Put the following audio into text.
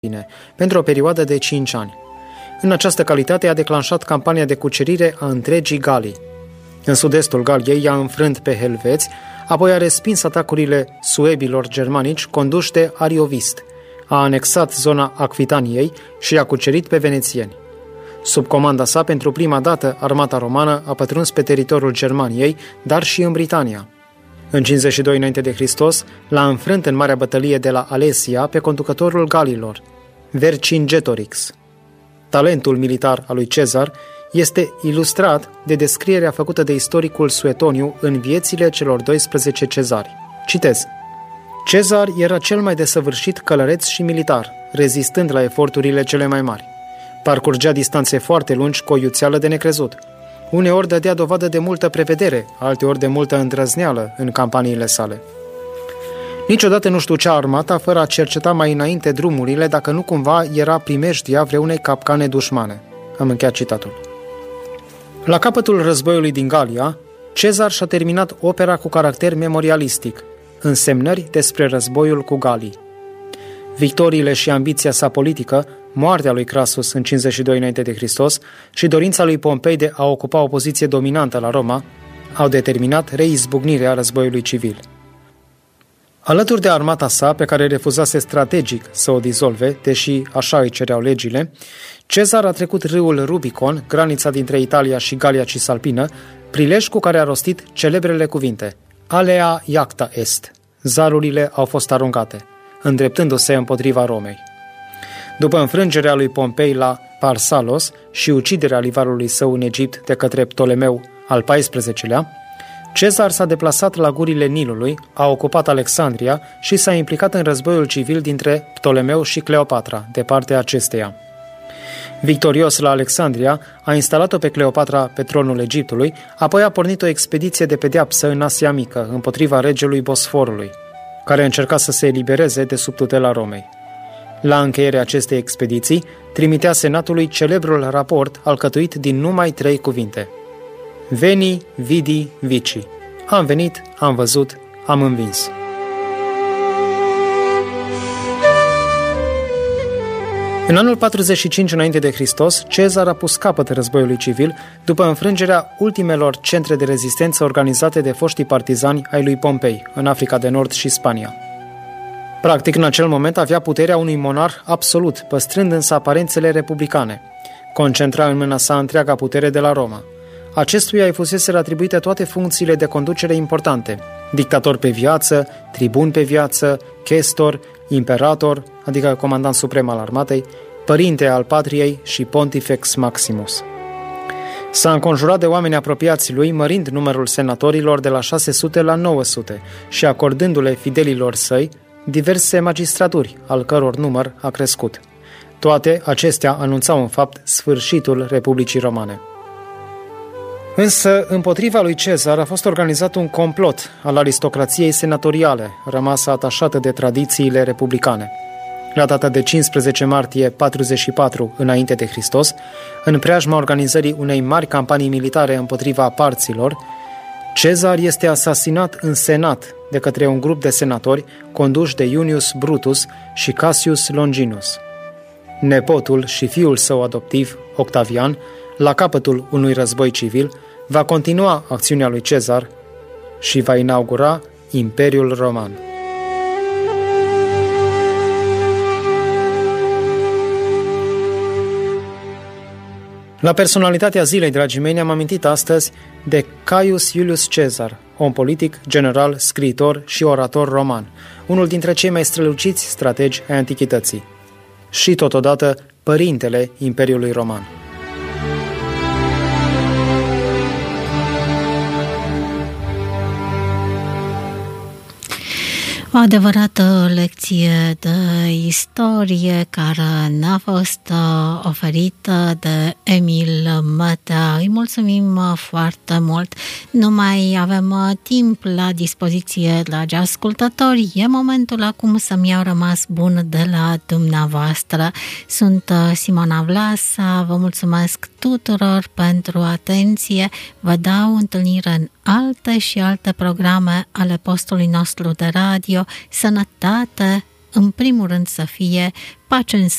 pentru o perioadă de 5 ani. În această calitate a declanșat campania de cucerire a întregii Galii. În sud-estul Galiei i-a înfrânt pe helveți, apoi a respins atacurile suebilor germanici conduși de Ariovist, a anexat zona Acvitaniei și a cucerit pe venețieni. Sub comanda sa, pentru prima dată, armata romană a pătruns pe teritoriul Germaniei, dar și în Britania. În 52 înainte de Hristos, l-a înfrânt în marea bătălie de la Alesia pe conducătorul galilor, Vercingetorix. Talentul militar al lui Cezar este ilustrat de descrierea făcută de istoricul Suetoniu în viețile celor 12 cezari. Citez: Cezar era cel mai desăvârșit călăreț și militar, rezistând la eforturile cele mai mari. Parcurgea distanțe foarte lungi cu o iuțeală de necrezut. Uneori dădea dovadă de multă prevedere, alteori de multă îndrăzneală în campaniile sale. Niciodată nu ștucea armata fără a cerceta mai înainte drumurile dacă nu cumva era primejdia vreunei capcane dușmane. Am încheiat citatul. La capătul războiului din Galia, Cezar și-a terminat opera cu caracter memorialistic, Însemnări despre războiul cu Galii. Victoriile și ambiția sa politică, moartea lui Crasus în 52 înainte de Hristos și dorința lui Pompei de a ocupa o poziție dominantă la Roma, au determinat reizbucnirea războiului civil. Alături de armata sa, pe care refuzase strategic să o dizolve, deși așa îi cereau legile, Cezar a trecut râul Rubicon, granița dintre Italia și Galia Cisalpină, prilej cu care a rostit celebrele cuvinte: Alea iacta est, zarurile au fost aruncate, îndreptându-se împotriva Romei. După înfrângerea lui Pompei la Parsalos și uciderea rivalului său în Egipt de către Ptolemeu al XIV-lea, Cezar s-a deplasat la gurile Nilului, a ocupat Alexandria și s-a implicat în războiul civil dintre Ptolemeu și Cleopatra, de partea acesteia. Victorios la Alexandria, a instalat-o pe Cleopatra pe tronul Egiptului, apoi a pornit o expediție de pedeapsă în Asia Mică, împotriva regelui Bosforului, care încerca să se elibereze de sub tutela Romei. La încheierea acestei expediții, trimitea senatului celebrul raport alcătuit din numai 3 cuvinte: Veni, vidi, vici. Am venit, am văzut, am învins. În anul 45 înainte de Hristos, Cezar a pus capăt războiului civil după înfrângerea ultimelor centre de rezistență organizate de foștii partizani ai lui Pompei, în Africa de Nord și Spania. Practic, în acel moment avea puterea unui monarh absolut, păstrând însă aparențele republicane. Concentra în mâna sa întreaga putere de la Roma. Acestuia îi fusese atribuite toate funcțiile de conducere importante: dictator pe viață, tribun pe viață, chestor, imperator, adică comandant suprem al armatei, părinte al patriei și pontifex maximus. S-a înconjurat de oameni apropiați lui, mărind numărul senatorilor de la 600 la 900 și acordându-le fidelilor săi diverse magistraturi, al căror număr a crescut. Toate acestea anunțau în fapt sfârșitul Republicii Romane. Însă, împotriva lui Cezar a fost organizat un complot al aristocrației senatoriale, rămasă atașată de tradițiile republicane. La data de 15 martie 44 înainte de Hristos, în preajma organizării unei mari campanii militare împotriva parților, Cezar este asasinat în senat de către un grup de senatori conduși de Iunius Brutus și Cassius Longinus. Nepotul și fiul său adoptiv, Octavian, la capătul unui război civil, va continua acțiunea lui Cezar și va inaugura Imperiul Roman. La personalitatea zilei, dragii mei, ne-am amintit astăzi de Caius Iulius Cezar, om politic, general, scriitor și orator roman, unul dintre cei mai străluciți strategi ai antichității și totodată părintele Imperiului Roman. O adevărată lecție de istorie care ne-a fost oferită de Emil Mătea. Îi mulțumim foarte mult. Nu mai avem timp la dispoziție, dragi ascultători. E momentul acum să-mi iau rămas bun de la dumneavoastră. Sunt Simona Vlasa, vă mulțumesc tuturor pentru atenție. Vă dau întâlnire în alte și alte programe ale postului nostru de radio. Sănătate în primul rând să fie pace în